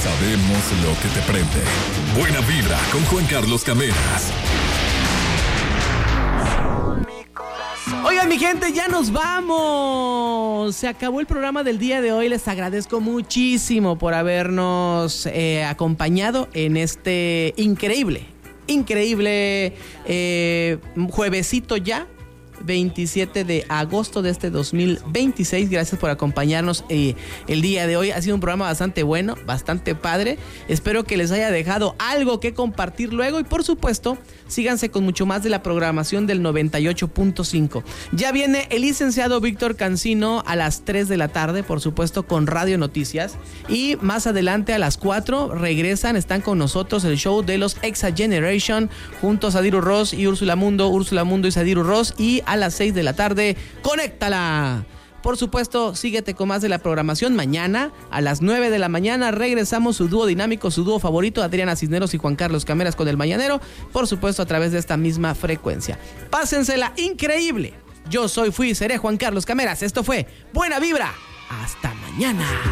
sabemos lo que te prende. Buena Vibra con Juan Carlos Cameras. Oigan, mi gente, ya nos vamos. Se acabó el programa del día de hoy. Les agradezco muchísimo por habernos acompañado en este increíble juevesito ya, 27 de agosto de este 2026. Gracias por acompañarnos el día de hoy. Ha sido un programa bastante bueno, bastante padre. Espero que les haya dejado algo que compartir luego. Y por supuesto, síganse con mucho más de la programación del 98.5. Ya viene el licenciado Víctor Cancino a las 3 de la tarde, por supuesto, con Radio Noticias. Y más adelante a las 4 están con nosotros el show de los Exa Generation, juntos a Sadiru Ross y Úrsula Mundo y Sadiru Ross. Y a las 6 de la tarde, ¡conéctala! Por supuesto, síguete con más de la programación. Mañana, a las 9 de la mañana, regresamos su dúo dinámico, su dúo favorito, Adriana Cisneros y Juan Carlos Cameras con El Mañanero. Por supuesto, a través de esta misma frecuencia. Pásensela increíble. Yo fui y seré Juan Carlos Cameras. Esto fue Buena Vibra. Hasta mañana.